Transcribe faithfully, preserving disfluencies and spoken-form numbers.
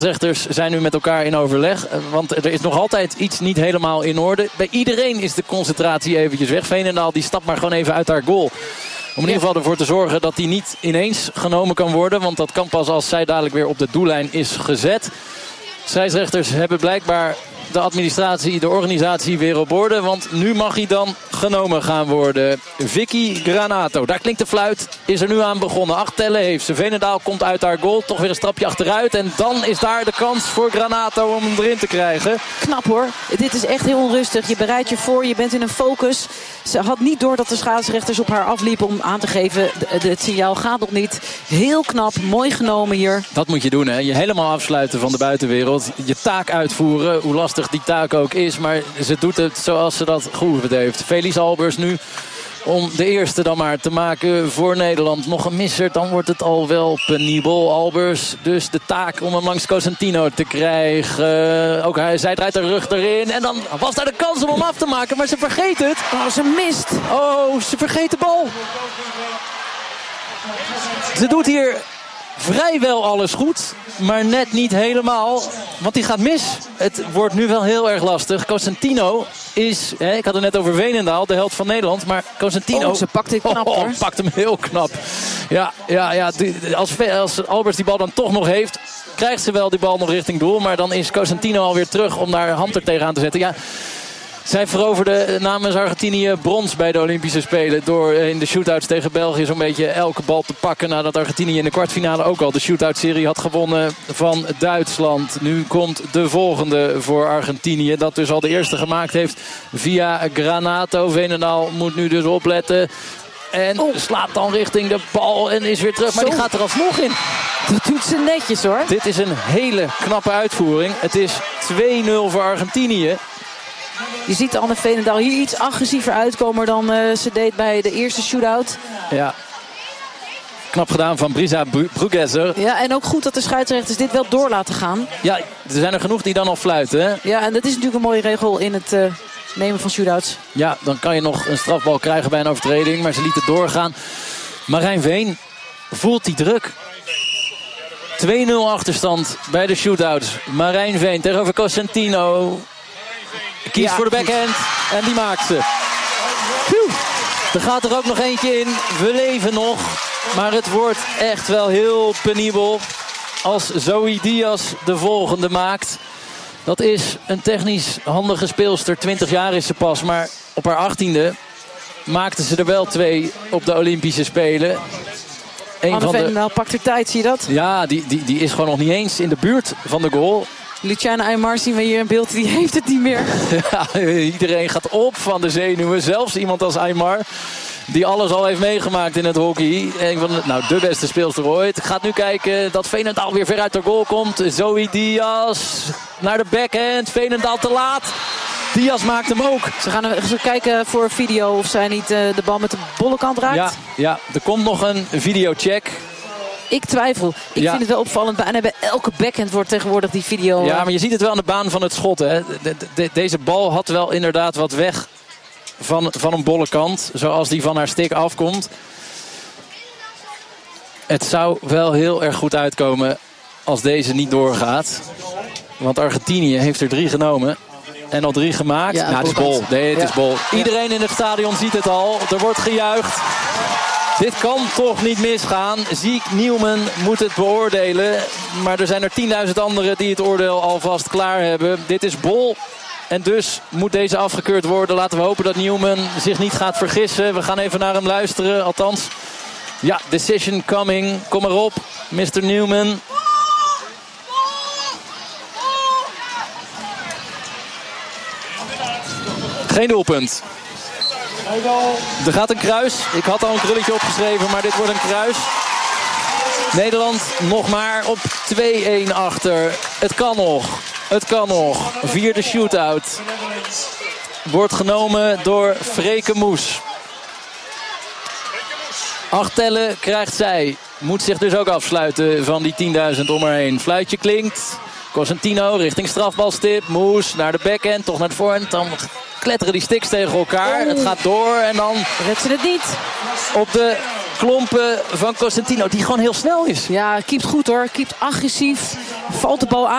Rechters zijn nu met elkaar in overleg. Want er is nog altijd iets niet helemaal in orde. Bij iedereen is de concentratie eventjes weg. Veenendaal die stapt maar gewoon even uit haar goal. Om in ieder geval ervoor te zorgen dat die niet ineens genomen kan worden. Want dat kan pas als zij dadelijk weer op de doellijn is gezet. Scheidsrechters hebben blijkbaar de administratie, de organisatie weer op orde. Want nu mag hij dan genomen gaan worden. Vicky Granato. Daar klinkt de fluit. Is er nu aan begonnen. Acht tellen heeft ze. Veenendaal komt uit haar goal. Toch weer een stapje achteruit. En dan is daar de kans voor Granato om hem erin te krijgen. Knap hoor. Dit is echt heel onrustig. Je bereidt je voor. Je bent in een focus. Ze had niet door dat de scheidsrechters op haar afliepen om aan te geven. De, de, het signaal gaat nog niet. Heel knap. Mooi genomen hier. Dat moet je doen, hè. Je helemaal afsluiten van de buitenwereld. Je taak uitvoeren. Hoe lastig die taak ook is. Maar ze doet het zoals ze dat geoefend heeft. Felice Albers nu om de eerste dan maar te maken voor Nederland. Nog een misser, dan wordt het al wel penibel. Albers dus de taak om hem langs Cosentino te krijgen. Ook hij, zij draait de rug erin. En dan was daar de kans om hem af te maken. Maar ze vergeet het. Oh, ze mist. Oh, ze vergeet de bal. Ze doet hier vrijwel alles goed, maar net niet helemaal. Want die gaat mis. Het wordt nu wel heel erg lastig. Cosentino is, hè, ik had het net over Veenendaal, de held van Nederland. Maar Cosentino... Oh, ze pakt dit knap oh, hoor. Oh, pakt hem heel knap. Ja, ja, ja als, als Albers die bal dan toch nog heeft, krijgt ze wel die bal nog richting doel. Maar dan is Cosentino alweer terug om daar hand er tegenaan te zetten. Ja, zij veroverde namens Argentinië brons bij de Olympische Spelen. Door in de shootouts tegen België zo'n beetje elke bal te pakken. Nadat Argentinië in de kwartfinale ook al de shootout-serie had gewonnen van Duitsland. Nu komt de volgende voor Argentinië. Dat dus al de eerste gemaakt heeft via Granato. Veenendaal moet nu dus opletten. En oh. slaat dan richting de bal en is weer terug. Maar Zo. die gaat er alsnog in. Dat doet ze netjes hoor. Dit is een hele knappe uitvoering. Het is twee nul voor Argentinië. Je ziet Anne Veenendaal hier iets agressiever uitkomen dan uh, ze deed bij de eerste shootout. Ja. Knap gedaan van Brisa Brugesser. Ja, en ook goed dat de scheidsrechters dit wel door laten gaan. Ja, er zijn er genoeg die dan al fluiten. Hè? Ja, en dat is natuurlijk een mooie regel in het uh, nemen van shootouts. Ja, dan kan je nog een strafbal krijgen bij een overtreding. Maar ze liet het doorgaan. Marijn Veen voelt die druk. twee nul achterstand bij de shootouts. Marijn Veen tegenover Cosentino. Kiest ja, voor de backhand en die maakt ze. Phew. Er gaat er ook nog eentje in. We leven nog. Maar het wordt echt wel heel penibel als Zoe Diaz de volgende maakt. Dat is een technisch handige speelster. twintig jaar is ze pas. Maar op haar achttiende maakte ze er wel twee op de Olympische Spelen. Anne Veenendaal de... pakt er tijd, zie je dat? Ja, die, die, die is gewoon nog niet eens in de buurt van de goal. Luciana Aymar zien we hier in beeld, die heeft het niet meer. Ja, iedereen gaat op van de zenuwen. Zelfs iemand als Aymar, die alles al heeft meegemaakt in het hockey. Een van de, nou, de beste speelster ooit. Gaat nu kijken dat Veenendaal weer ver uit de goal komt. Zoe Diaz naar de backhand. Veenendaal te laat. Diaz maakt hem ook. Ze gaan ze kijken voor een video of zij niet uh, de bal met de bolle kant raakt. Ja, ja, er komt nog een videocheck. Ik twijfel. Ik ja. vind het wel opvallend. Bijna bij elke backhand wordt tegenwoordig die video... Ja, maar je ziet het wel aan de baan van het schot. Hè. De, de, deze bal had wel inderdaad wat weg van, van een bolle kant. Zoals die van haar stick afkomt. Het zou wel heel erg goed uitkomen als deze niet doorgaat. Want Argentinië heeft er drie genomen. En al drie gemaakt. Ja, nou, het is bol. Nee, het ja. is bol. Iedereen in het stadion ziet het al. Er wordt gejuicht. Dit kan toch niet misgaan. Ziek Newman moet het beoordelen. Maar er zijn er tienduizend anderen die het oordeel alvast klaar hebben. Dit is bol. En dus moet deze afgekeurd worden. Laten we hopen dat Newman zich niet gaat vergissen. We gaan even naar hem luisteren. Althans, ja, decision coming. Kom maar op, mister Newman. Geen doelpunt. Er gaat een kruis. Ik had al een krulletje opgeschreven, maar dit wordt een kruis. Nederland nog maar op twee-een achter. Het kan nog. Het kan nog. Vierde shootout. Wordt genomen door Freke Moes. Acht tellen krijgt zij. Moet zich dus ook afsluiten van die tienduizend om haar heen. Fluitje klinkt. Cosentino richting strafbalstip. Moes naar de backhand. Toch naar de voorhand. Dan kletteren die sticks tegen elkaar. Oh. Het gaat door en dan... Redt ze het niet. Op de klompen van Cosentino. Die gewoon heel snel is. Ja, keept goed hoor. Keept agressief. Valt de bal aan.